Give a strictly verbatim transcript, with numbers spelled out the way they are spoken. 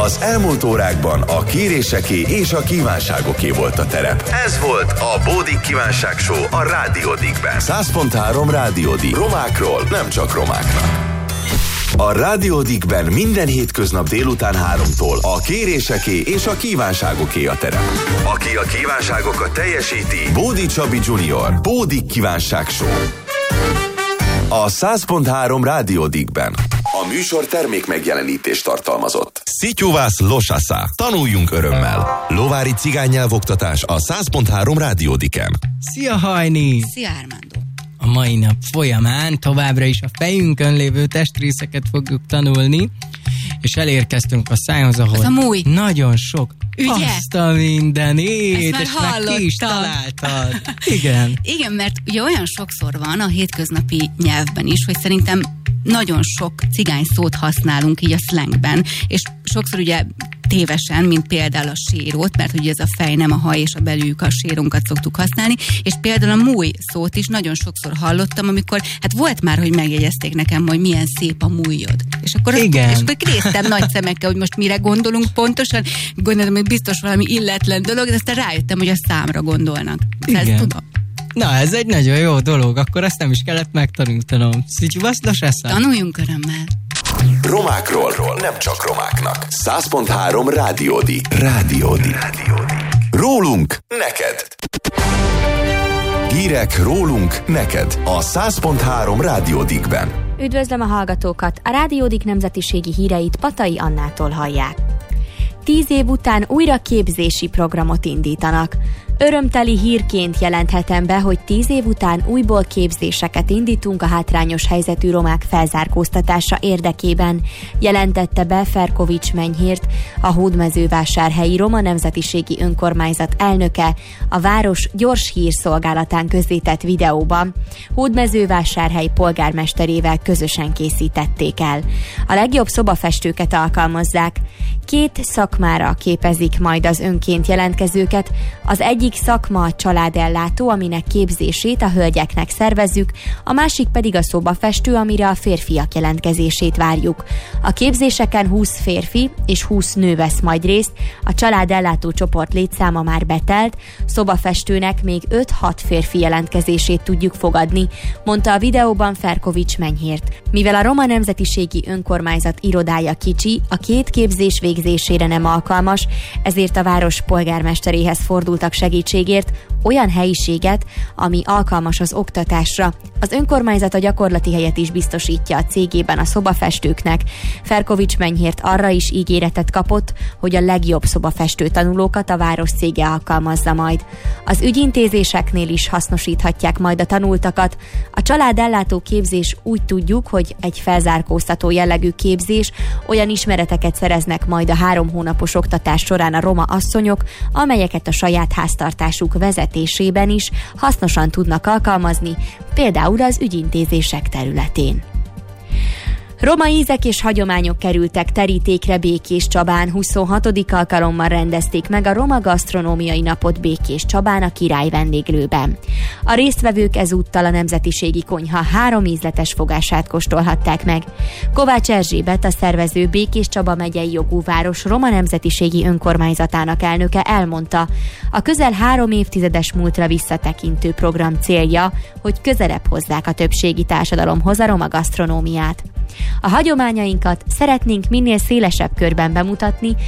Az elmúlt órákban a kéréseké és a kívánságoké volt a terep. Ez volt a Bódik Kívánság Show a Rádió Dickben. száz pont három Rádió Dick. Romákról, nem csak romáknak. A Rádió Dickben minden hétköznap délután háromtól a kéréseké és a kívánságoké a terep. Aki a kívánságokat teljesíti, Bódi Csabi junior Bódik Kívánság Show. A száz pont három Rádió Dickben. A műsor termék megjelenítést tartalmazott. Szityuvász Losasza. Tanuljunk örömmel. Lovári cigánynyelvoktatás a száz pont három Rádió Dicken. Szia Hajni! Szia Armando! A mai nap folyamán továbbra is a fejünkön lévő testrészeket fogjuk tanulni, és elérkeztünk a szájhoz, ahol a múj. Nagyon sok Ugye? azt a mindenét, már és már ki is találtad. Igen. Igen, mert ugye olyan sokszor van a hétköznapi nyelvben is, hogy szerintem nagyon sok cigány szót használunk így a slangben, és sokszor ugye tévesen, mint például a sérót, mert ugye ez a fej nem a haj, és a belüljük a sérónkat szoktuk használni, és például a múj szót is nagyon sokszor hallottam, amikor, hát volt már, hogy megjegyezték nekem, hogy milyen szép a mújjod. És akkor, Igen. és akkor néztem nagy szemekkel, hogy most mire gondolunk pontosan, gondolom, hogy biztos valami illetlen dolog, de aztán rájöttem, hogy a számra gondolnak. Igen. Ezt tudom. Na, ez egy nagyon jó dolog, akkor ezt nem is kellett megtanultanom. Szityuvász Losasza. Tanuljunk örömmel. Romákról, nem csak romáknak. száz pont három Rádió Dick. Rádió Dick. Rólunk neked. Hírek rólunk neked. A száz pont három Rádió Dickben. Üdvözlöm a hallgatókat! A Rádió Dick nemzetiségi híreit Patai Annától hallják. Tíz év után újra képzési programot indítanak. Örömteli hírként jelenthetem be, hogy tíz év után újból képzéseket indítunk a hátrányos helyzetű romák felzárkóztatása érdekében, jelentette be Ferkovics Menyhért, a Hódmezővásárhelyi Roma Nemzetiségi Önkormányzat elnöke a város gyors hírszolgálatán közzétett videóban. Hódmezővásárhely polgármesterével közösen készítették el. A legjobb szobafestőket alkalmazzák. Két szakmára képezik majd az önként jelentkezőket. Az egyik szakma a családellátó, aminek képzését a hölgyeknek szervezzük, a másik pedig a szobafestő, amire a férfiak jelentkezését várjuk. A képzéseken húsz férfi és húsz nő vesz majd részt, a családellátó csoport létszáma már betelt, szobafestőnek még öt-hat férfi jelentkezését tudjuk fogadni, mondta a videóban Ferkovics Menyhért. Mivel a Roma Nemzetiségi Önkormányzat irodája kicsi, a két képzés végzésére nem alkalmas, ezért a város polgármesteréhez fordultak segítségért, olyan helyiséget, ami alkalmas az oktatásra. Az önkormányzat a gyakorlati helyet is biztosítja a cégében a szobafestőknek. Ferkovics Menyhért arra is ígéretet kapott, hogy a legjobb szobafestő tanulókat a város cége alkalmazza majd. Az ügyintézéseknél is hasznosíthatják majd a tanultakat. A családellátó képzés úgy tudjuk, hogy egy felzárkóztató jellegű képzés, olyan ismereteket szereznek majd a három hónapos oktatás során a roma asszonyok, amelyeket a saját háztartásuk vezetésében is hasznosan tudnak alkalmazni, például az ügyintézések területén. Roma ízek és hagyományok kerültek terítékre Békéscsabán, huszonhatodik alkalommal rendezték meg a Roma Gasztronómiai Napot Békéscsabán a Király vendéglőben. A résztvevők ezúttal a nemzetiségi konyha három ízletes fogását kóstolhatták meg. Kovács Erzsébet, a szervező Békéscsaba megyei jogú város Roma Nemzetiségi Önkormányzatának elnöke elmondta, a közel három évtizedes múltra visszatekintő program célja, hogy közelebb hozzák a többségi társadalomhoz a roma gasztronómiát. A hagyományainkat szeretnénk minél szélesebb körben bemutatni,